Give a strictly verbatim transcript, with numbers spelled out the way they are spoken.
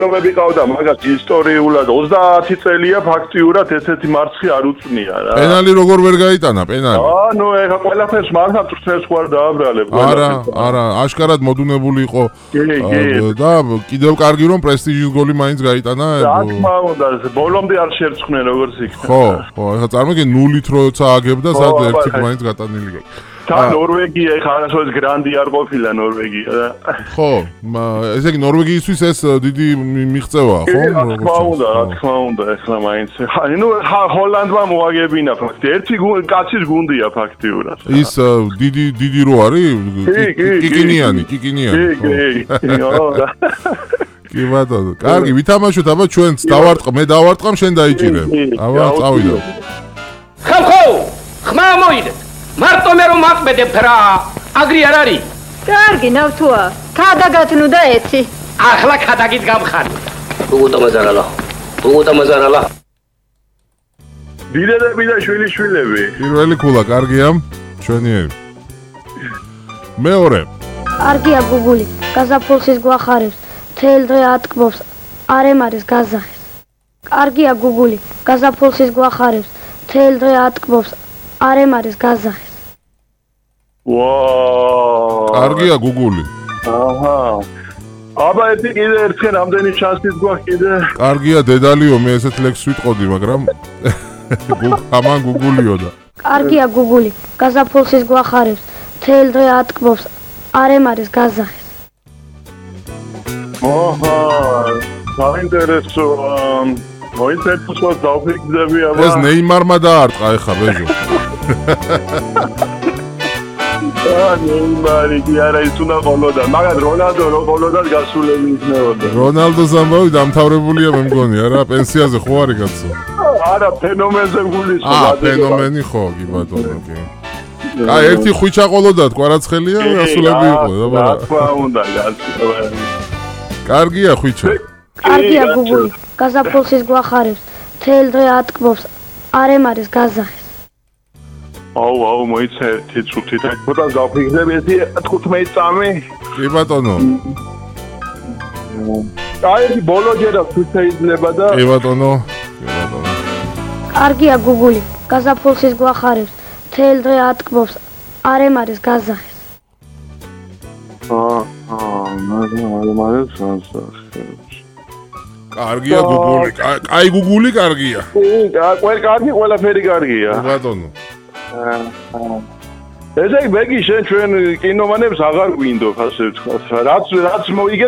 რომები ყავდა მაგას ისტორიულად ოცდაათი წელია ფაქტიურად ესეთი მარცხი არ უწნია რა. პენალი როგორ ვერ გაიტანა პენალი? ანუ ეხა ყველაფერს მართლა წრეს ვარ დააბრალებ. არა, არა, აშკარად მოდუნებული იყო და კიდევ კარგი რომ პრესტიჟის გოლი მაინც გაიტანა. რა თქმა უნდა, ბოლომდე არ შერწყნენ როგორც იქნა. ხო, ხო, ეხა წარმოგიდგენ ნულით როცა აგებდა, სად ერთი მაინც გატანილი გოლი. თან ნორვეგია ეხა არასოდეს გრანდი არ ყოფილა ნორვეგია და ხო, ესე იგი ნორვეგიისთვის ეს დიდი მიღწევაა, ხო? რა თქმა უნდა, რა თქმა უნდა, ეხლა მაინც. ანუ ჰოლანდმა მოაგებინა ფაქტი. ერთი კაცის გუნდია ფაქტიურად. ის დიდი დიდი რო არის? კიკინიანი, კიკინიანი. კი ბატონო. კარგი, ვითამაშოთ, აბა ჩვენც დავარტყ, მე დავარტყამ, შენ დაიჭირე. აბა წავიდო. ხალხო, ხმა მოიდეთ. მარტო მე რომ მაყბედებ რა, აგრი არ არის? კარგი, ნავთუა, ქადაგათნუ და ეთი. ახლა ქადაგით გამხარ. უგუტა მაზარალა. უგუტა მაზარალა. დიდედები და შვილიშვილები. პირველი ქულა, კარგია, ჩვენიერი. მეორე. კარგია გუგული, გაზაფხულს გვახარებს, თელ დღე ატკბობს, არ ემარის გაზახის. კარგია გუგული, გაზაფხულს გვახარებს, თელ დღე ატკბობს, არ ემარის გაზახის. ვაუ! კარგია გუგული. აჰა. აბა ერთი კიდე ერთხელ რამდენი შანსიც გვაქვს კიდე? კარგია დედალიო, მე ესეთ ლექსს ვიტყოდი, მაგრამ ამან გუგულიო და. კარგია გუგული, გაზაფხულს გვახარებს, თელ დღე ატკბობს, არ ემარის გაზახის. აჰა. საინტერესო მოიცეთ უცხოს დავფიქრდები აბა. ეს ნეიმარმა დაარტყა ეხა ბეჟო. აა ნეიმარი კი არა ის უნდა ყოლოდა, მაგრამ რონალდო რო ყოლოდა გასულები იქნებოდა. რონალდოს ამბავი დამთავრებულია მე მგონი, არა პენსიაზე ხო არის კაცო? არა ფენომენზე გულისხმობ. აა ფენომენი ხო კი ბატონო კი. აი ერთი ხვიჩა ყოლოდათ კვარაცხელია გასულები იყო და რა თქმა უნდა გასულები. კარგია ხვიჩა. კარგია გუგული, გაზაფხულს გვახარებს, თელ დღე ატკბობს, არ ემარის გაზახის. აუ აუ მოიცა ერთი წუთი და ცოტა გავფიქრები ეს თხუთმეტი წამი. კი ბატონო. აი ეს ბოლო ჯერა თუ შეიძლება და კი ბატონო. კი ბატონო. კარგია გუგული, გაზაფხულს გვახარებს, თელ დღე ატკბობს, არ ემარის გაზახის. აა აა მაგრამ მაგრამ გაზახის. კარგია გუგული, აი გუგული კარგია. კი, ყველ კარგი, ყველაფერი კარგია. ბატონო. ესე იგი ბეგი შენ ჩვენ კინომანებს აღარ გვინდო ასე ვთქვა. რაც რაც მოიგე